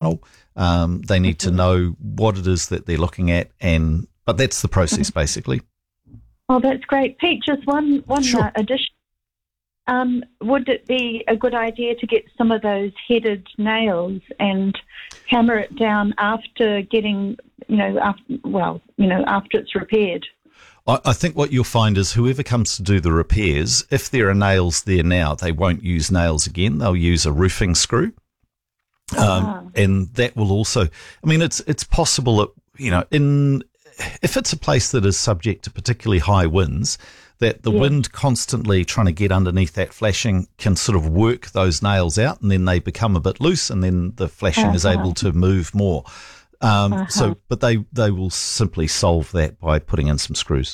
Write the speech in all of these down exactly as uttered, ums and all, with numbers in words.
now. Um, they need to know what it is that they're looking at, and but that's the process basically. Oh, that's great, Pete. Just one one Sure. uh, addition. Um, would it be a good idea to get some of those headed nails and hammer it down after getting, you know, after, well, you know, after it's repaired? I, I think what you'll find is whoever comes to do the repairs, if there are nails there now, they won't use nails again. They'll use a roofing screw. Um, Ah. and that will also, I mean, it's, it's possible that, you know, in, if it's a place that is subject to particularly high winds, that the Yeah. wind constantly trying to get underneath that flashing can sort of work those nails out, and then they become a bit loose, and then the flashing is Uh-huh. able to move more. Um, Uh-huh. So, but they, they will simply solve that by putting in some screws.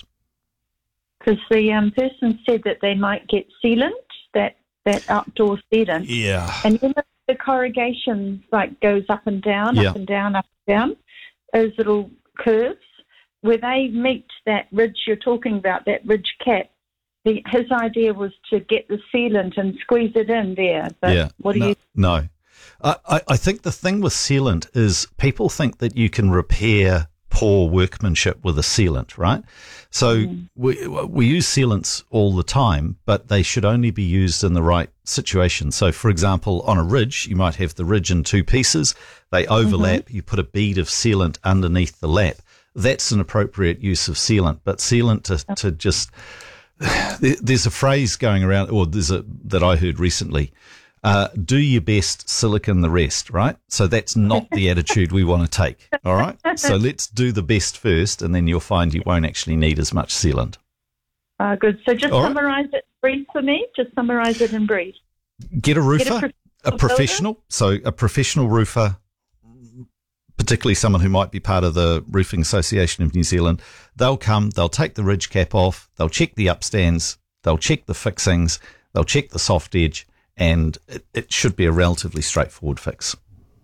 Because the um, person said that they might get sealant, that, that outdoor sealant. Yeah. And you know, the corrugation like goes up and down, Yeah. up and down, up and down, those little curves, where they meet that ridge you're talking about, that ridge cap. The, his idea was to get the sealant and squeeze it in there. But yeah. what do no, you... No. I, I- I think the thing with sealant is people think that you can repair poor workmanship with a sealant, right? So Mm. we we use sealants all the time, but they should only be used in the right situation. So, for example, on a ridge, you might have the ridge in two pieces. They overlap. Mm-hmm. You put a bead of sealant underneath the lap. That's an appropriate use of sealant. But sealant to, to just there- there's a phrase going around, or there's a that I heard recently. Uh, do your best, silicon the rest, right? So that's not the attitude we want to take, all right? So let's do the best first, and then you'll find you won't actually need as much sealant. Uh, good. So just All right. summarise it brief for me. Just summarise it in brief. Get a roofer, Get a, a professional, so a professional roofer, particularly someone who might be part of the Roofing Association of New Zealand. They'll come, they'll take the ridge cap off, they'll check the upstands, they'll check the fixings, they'll check the soft edge, and it, it should be a relatively straightforward fix.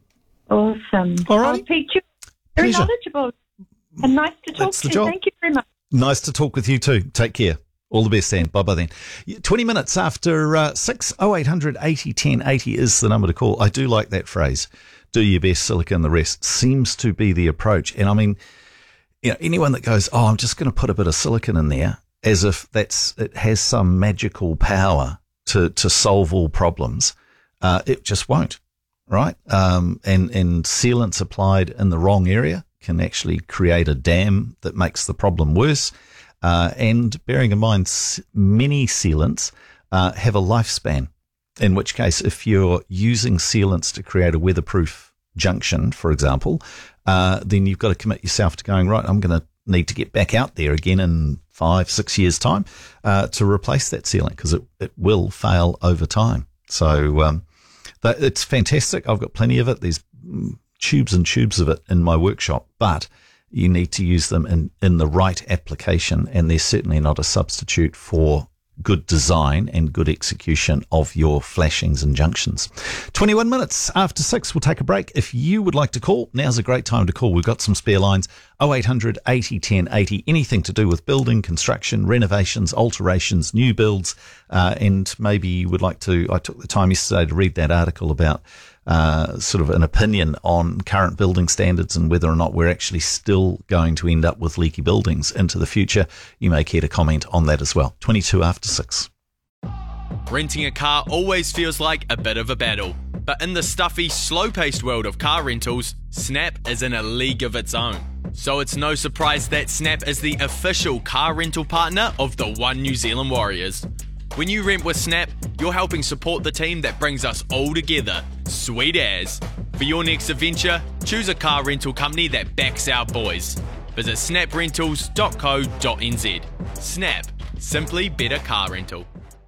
Awesome. All right. Oh, Pete, you're very Pleasure. knowledgeable and nice to talk That's the to. job. Thank you very much. Nice to talk with you too. Take care. All the best, then. Bye-bye then. twenty minutes after uh, six, oh eight hundred eighty ten eighty is the number to call. I do like that phrase. Do your best, silicon the rest. Seems to be the approach. And I mean, you know, anyone that goes, oh, I'm just going to put a bit of silicon in there, as if that's it has some magical power to, to solve all problems, uh, it just won't, right? Um, and, and sealants applied in the wrong area can actually create a dam that makes the problem worse. Uh, and bearing in mind, s- many sealants uh, have a lifespan, in which case, if you're using sealants to create a weatherproof junction, for example, uh, then you've got to commit yourself to going, right, I'm going to need to get back out there again in five, six years' time uh, to replace that sealant, because it, it will fail over time. So um, that, it's fantastic. I've got plenty of it. There's mm, tubes and tubes of it in my workshop, but you need to use them in, in the right application, and they're certainly not a substitute for good design and good execution of your flashings and junctions. twenty-one minutes after six, we'll take a break. If you would like to call, now's a great time to call. We've got some spare lines, oh eight hundred eighty ten eighty, anything to do with building, construction, renovations, alterations, new builds, uh, and maybe you would like to, I took the time yesterday to read that article about uh, sort of an opinion on current building standards and whether or not we're actually still going to end up with leaky buildings into the future. You may care to comment on that as well. twenty-two after six. Renting a car always feels like a bit of a battle, but in the stuffy, slow-paced world of car rentals, Snap is in a league of its own. So it's no surprise that Snap is the official car rental partner of the One New Zealand Warriors. When you rent with Snap, you're helping support the team that brings us all together. Sweet as. For your next adventure, choose a car rental company that backs our boys. Visit snap rentals dot co dot n z. Snap. Simply better car rental.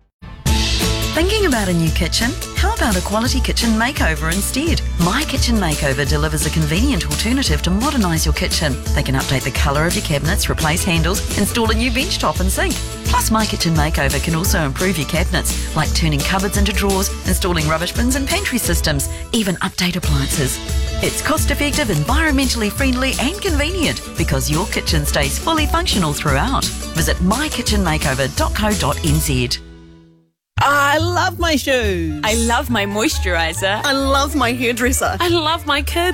Thinking about a new kitchen? How about a quality kitchen makeover instead? My Kitchen Makeover delivers a convenient alternative to modernise your kitchen. They can update the colour of your cabinets, replace handles, install a new bench top and sink. Plus, My Kitchen Makeover can also improve your cabinets, like turning cupboards into drawers, installing rubbish bins and pantry systems, even update appliances. It's cost-effective, environmentally friendly and convenient because your kitchen stays fully functional throughout. Visit my kitchen makeover dot co dot n z. I love my shoes. I love my moisturiser. I love my hairdresser. I love my kids.